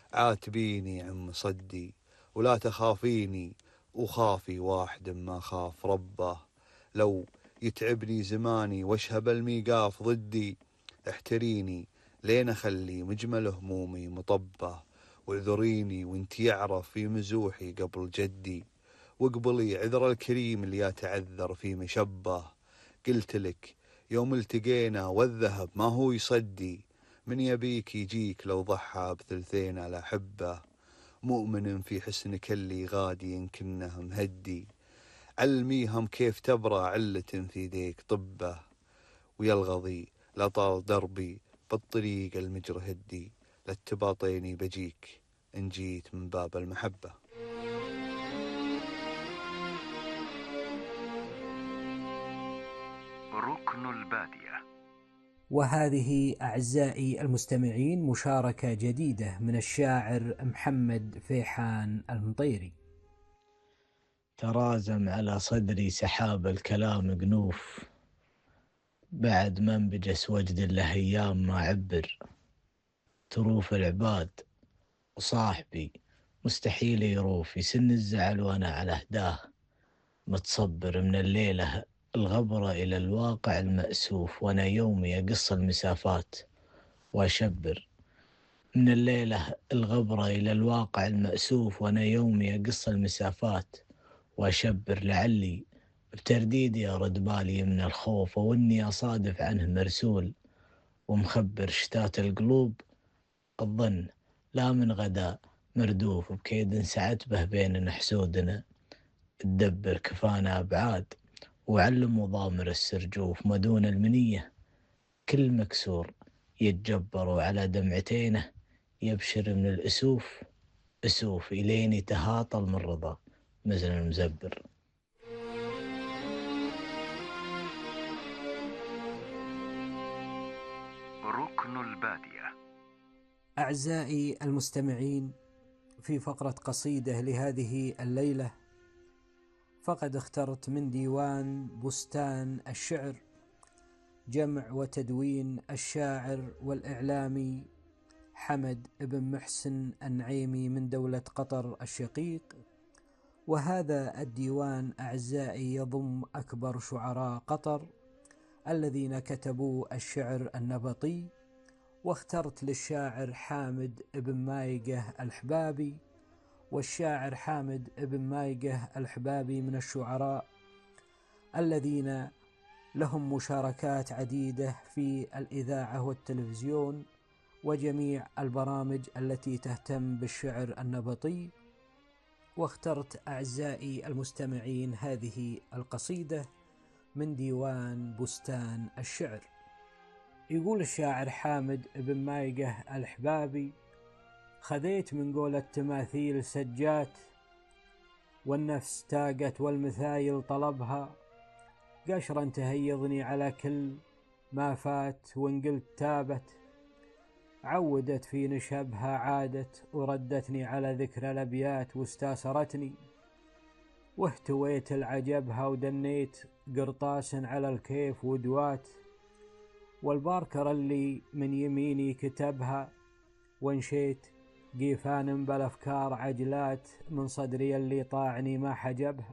عاتبيني عم صدي ولا تخافيني، وخافي واحد ما خاف ربه. لو يتعبني زماني واشهب الميقاف ضدي، احتريني لين اخلي مجمل همومي مطبه. واعذريني وانت يعرف في مزوحي قبل جدي، واقبلي عذر الكريم اللي يتعذر في مشبه. قلت لك يوم التقينا والذهب ما هو يصدي، من يبيك يجيك لو ضحى بثلثين على حبه. مؤمن في حسنك اللي غادي يمكنه مهدي، علميهم كيف تبرى علة في ديك طبه. ويلغضي لا طال دربي بالطريق المجر هدي، للتباطيني بجيك إن جيت من باب المحبة. ركن البادية. وهذه أعزائي المستمعين مشاركة جديدة من الشاعر محمد فيحان المطيري. ترازم على صدري سحاب الكلام قنوف، بعد ما انبجس وجد له أيام ما عبر. تروف العباد وصاحبي مستحيل يروف، يسن الزعل وأنا على هداه متصبر. من الليلة الغبرة إلى الواقع المأسوف، وأنا يومي أقص المسافات وأشبر. من الليلة الغبرة إلى الواقع المأسوف، وأنا يومي أقص المسافات وأشبر. لعلي بترديدي أرد بالي من الخوف، وإني أصادف عنه مرسول ومخبر. شتات القلوب الظن لا من غدا مردوف، بكيد سعت به بيننا حسودنا تدبر. كفانا أبعاد وعلم وضامر السرجوف، ما دون المنية كل مكسور يتجبر، وعلى دمعتينه يبشر من الأسوف أسوف. إليني تهاطل من رضا مثل المزبر. ركن البادية. أعزائي المستمعين، في فقرة قصيدة لهذه الليلة، فقد اخترت من ديوان بستان الشعر، جمع وتدوين الشاعر والإعلامي حمد بن محسن النعيمي من دولة قطر الشقيق. وهذا الديوان أعزائي يضم أكبر شعراء قطر الذين كتبوا الشعر النبطي. واخترت للشاعر حامد بن مايقة الحبابي، والشاعر حامد بن مايقة الحبابي من الشعراء الذين لهم مشاركات عديدة في الإذاعة والتلفزيون وجميع البرامج التي تهتم بالشعر النبطي. واخترت أعزائي المستمعين هذه القصيدة من ديوان بستان الشعر. يقول الشاعر حامد بن مايقة الحبابي: خذيت من قول التماثيل سجات، والنفس تاقت والمثايل طلبها، قشرا تهيضني على كل ما فات، وإن قلت تابت عودت في نشبها عادت، وردتني على ذكر الأبيات واستاسرتني، واهتويت العجبها ودنيت قرطاس على الكيف ودوات، والباركر اللي من يميني كتبها، وانشيت قيفان بالأفكار عجلات، من صدري اللي طاعني ما حجبها،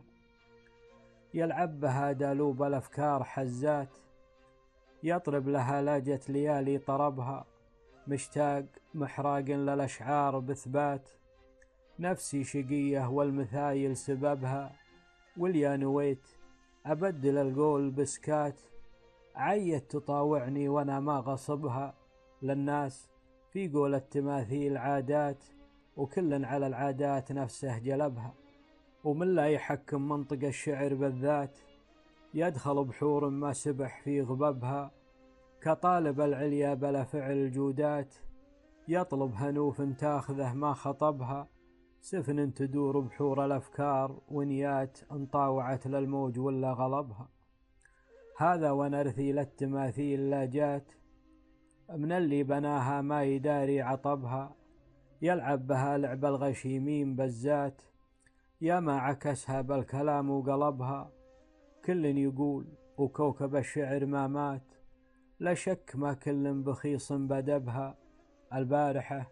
يلعب بها دالوب الأفكار حزات، يطرب لها لاجة ليالي طربها، مشتاق محراق للأشعار بثبات، نفسي شقية والمثايل سببها، واليا نويت أبدل القول بسكات، عيت تطاوعني وانا ما غصبها، للناس في قول التماثيل عادات، وكل على العادات نفسه جلبها، ومن لا يحكم منطق الشعر بالذات، يدخل بحور ما سبح في غببها، كطالب العليا بلا فعل الجودات، يطلب هنوف تاخذه ما خطبها، سفن تدور بحور الأفكار ونيات انطاوعت للموج ولا غلبها. هذا ونرثي للتماثيل لا جات، من اللي بناها ما يداري عطبها، يلعب بها لعب الغشيمين بزات، يا ما عكسها بالكلام وقلبها، كل يقول وكوكب الشعر ما مات، لا شك ما كل بخيص بدبها، البارحة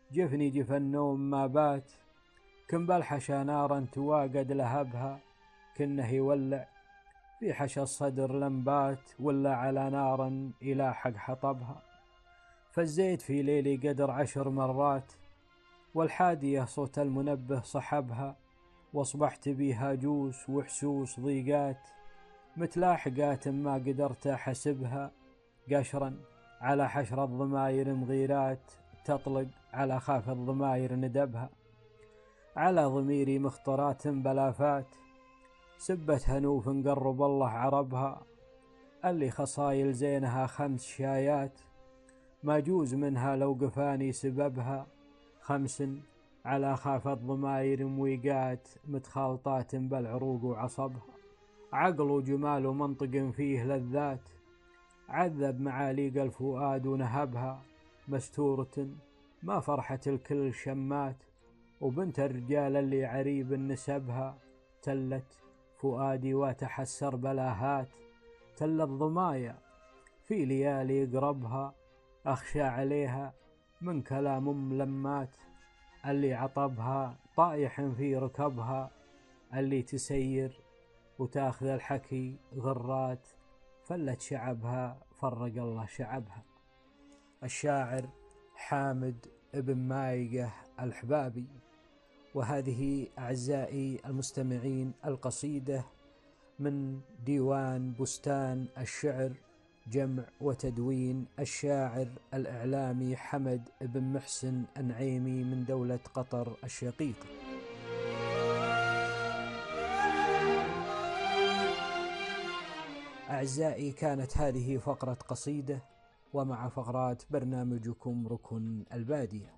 جفني جف النوم ما بات، كن بالحشا نارا تواقد لهبها، كنه يولع في حشا الصدر لمبات، ولا على نارا إلى حق حطبها. فالزيت في ليلي قدر 10 مرات، والحادية صوت المنبه صحبها، واصبحت بيها جوس وحسوس ضيقات، متلاحقات ما قدرت أحسبها، قشرا على حشر الضماير مغيرات، تطلق على خاف الضماير ندبها. على ضميري مخطرات بلافات، سبت هنوف قرب الله عربها، اللي خصايل زينها 5 شايات، ما جوز منها لو قفاني سببها. 5 على خاف الضماير مويقات، متخالطات بالعروق وعصبها، عقل وجمال ومنطق فيه لذات، عذب معاليق الفؤاد ونهبها، مستورة ما فرحة الكل شمات، وبنت الرجال اللي عريب نسبها، تلت فؤادي وتحسر بلاهات، تل الضمايا في ليالي قربها، أخشى عليها من كلام ملمات، اللي عطبها طايح في ركبها، اللي تسير وتاخذ الحكي غرات، فلت شعبها فرق الله شعبها. الشاعر حامد ابن مايقة الحبابي. وهذه أعزائي المستمعين القصيدة من ديوان بستان الشعر، جمع وتدوين الشاعر الإعلامي حمد بن محسن النعيمي من دولة قطر الشقيقة. أعزائي، كانت هذه فقرة قصيدة، ومع فقرات برنامجكم ركن البادية.